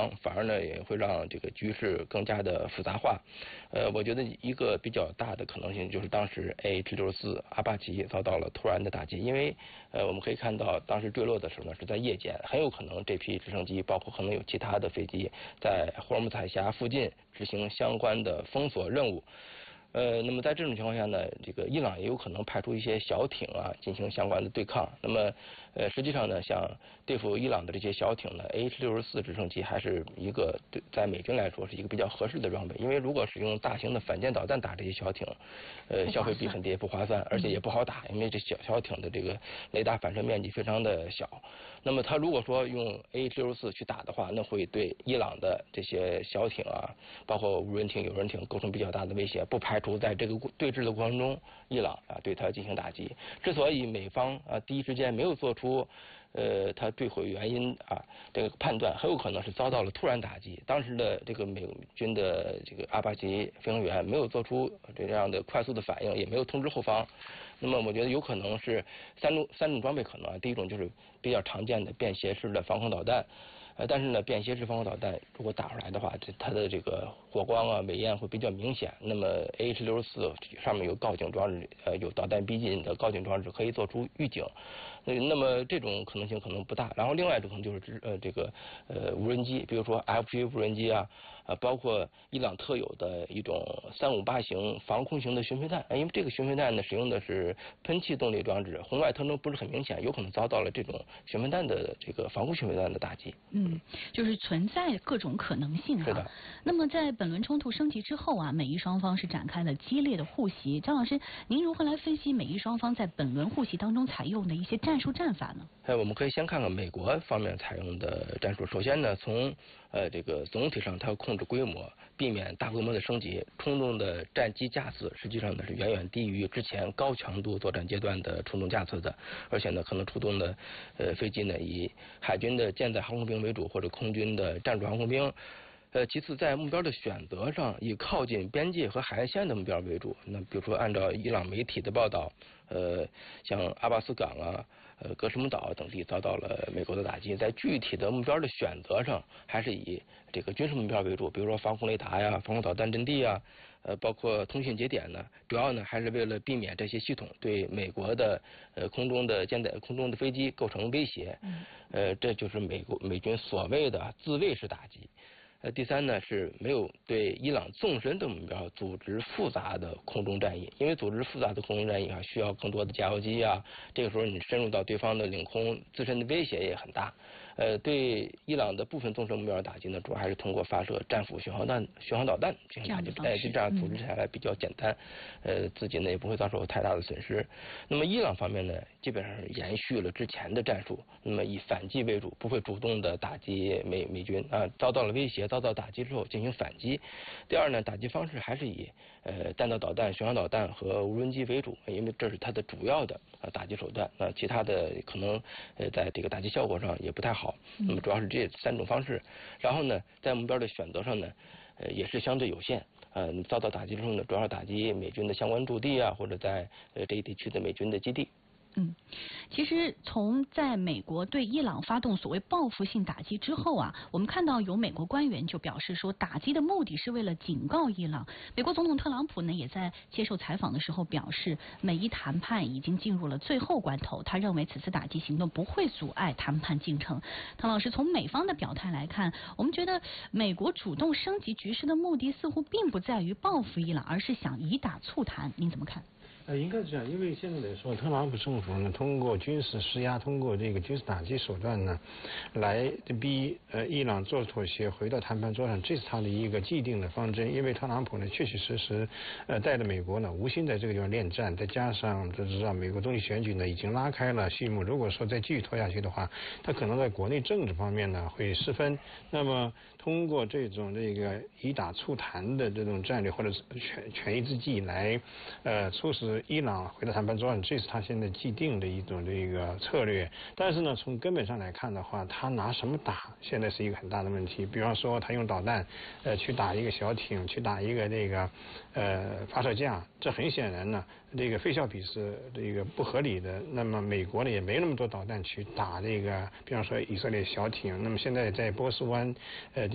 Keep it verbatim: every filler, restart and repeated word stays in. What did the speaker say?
方，反而呢也会让这个局势更加的复杂化。呃，我觉得一个比较大的可能性就是当时 A H 六十四阿帕奇遭到了突然的打击，因为呃我们可以看到当时坠落的时候呢是在夜间，很有可能这批直升机包括可能有其他的飞机在霍尔木兹海峡附近执行相关的封锁任务。呃，那么在这种情况下呢，这个伊朗也有可能派出一些小艇啊，进行相关的对抗。那么，呃，实际上呢，像对付伊朗的这些小艇呢 ，A H 六十四直升机还是一个对在美军来说是一个比较合适的装备。因为如果使用大型的反舰导弹打这些小艇，呃，消费比很低，不划算，而且也不好打，因为这小小艇的这个雷达反射面积非常的小。那么，他如果说用 A H 六十四去打的话，那会对伊朗的这些小艇啊，包括无人艇、有人艇构成比较大的威胁，不排除在这个对峙的过程中，伊朗啊对它进行打击。之所以美方啊第一时间没有做出呃它坠毁原因啊这个判断，很有可能是遭到了突然打击。当时的这个美军的这个阿帕奇飞行员没有做出这样的快速的反应，也没有通知后方。那么我觉得有可能是三种三种装备可能啊，第一种就是比较常见的便携式的防空导弹。呃，但是呢，便携式防空导弹如果打出来的话，这它的这个火光啊、尾焰会比较明显。那么 A H 六十四上面有告警装置，呃，有导弹逼近的告警装置，可以做出预警。那那么这种可能性可能不大。然后另外一种可能就是呃这个呃无人机，比如说 F 十一无人机啊，啊包括伊朗特有的一种三五八型防空型的巡飞弹，因为这个巡飞弹呢使用的是喷气动力装置，红外特征不是很明显，有可能遭到了这种巡飞弹的这个防空巡飞弹的打击。 嗯，就是存在各种可能性哈。 是的。 那么在本轮冲突升级之后啊，美伊双方是展开了激烈的互袭。张老师，您如何来分析美伊双方在本轮互袭当中采用的一些战术战法呢？ 哎，我们可以先看看美国方面采用的战术。首先呢，从呃这个总体上，它要控制规模，避免大规模的升级，冲动的战机架次实际上呢是远远低于之前高强度作战阶段的冲动架次的，而且呢可能出动的呃飞机呢以海军的舰载航空兵为主，或者空军的战术航空兵。呃，其次，在目标的选择上，以靠近边界和海岸线的目标为主。那比如说，按照伊朗媒体的报道，呃，像阿巴斯港啊、呃格什姆岛等地遭到了美国的打击。在具体的目标的选择上，还是以这个军事目标为主，比如说防空雷达呀、防空导弹阵地啊，呃，包括通信节点呢，主要呢还是为了避免这些系统对美国的呃空中的舰载空中的飞机构成威胁。呃，这就是美国美军所谓的自卫式打击。呃，第三呢是没有对伊朗纵深的目标组织复杂的空中战役，因为组织复杂的空中战役啊，需要更多的加油机啊，这个时候你深入到对方的领空，自身的威胁也很大。呃，对伊朗的部分纵深目标打击呢，主要还是通过发射战斧巡航弹、巡航导弹进行打击，哎，就这样组织下来比较简单，呃，自己呢也不会遭受太大的损失。那么伊朗方面呢，基本上是延续了之前的战术，那么以反击为主，不会主动的打击美美军啊，遭到了威胁、遭到打击之后进行反击。第二呢，打击方式还是以呃弹道导弹、巡航导弹和无人机为主，因为这是它的主要的呃打击手段。那其他的可能呃在这个打击效果上也不太好。那么主要是这三种方式。然后呢，在目标的选择上呢，呃也是相对有限。呃，遭到打击之后呢，主要打击美军的相关驻地啊，或者在呃这一地区的美军的基地。 嗯，其实从在美国对伊朗发动所谓报复性打击之后啊，我们看到有美国官员就表示说，打击的目的是为了警告伊朗。美国总统特朗普呢，也在接受采访的时候表示，美伊谈判已经进入了最后关头，他认为此次打击行动不会阻碍谈判进程。唐老师，从美方的表态来看，我们觉得美国主动升级局势的目的似乎并不在于报复伊朗，而是想以打促谈。您怎么看？ 呃，应该是这样，因为现在来说，特朗普政府呢，通过军事施压，通过这个军事打击手段呢，来逼呃伊朗做妥协，回到谈判桌上，这是他的一个既定的方针。因为特朗普呢，确确实实呃带着美国呢，无心在这个地方恋战，再加上这知道美国总统选举呢已经拉开了序幕，如果说再继续拖下去的话，他可能在国内政治方面呢会失分。那么通过这种这个以打促谈的这种战略或者权权宜之计来呃促使伊朗回到谈判桌上，这是他现在既定的一种这个策略。但是呢，从根本上来看的话，他拿什么打，现在是一个很大的问题。比方说，他用导弹呃去打一个小艇，去打一个这个呃发射架，这很显然呢，这个费效比是这个不合理的。那么美国呢也没那么多导弹去打这个，比方说以色列小艇。那么现在在波斯湾呃。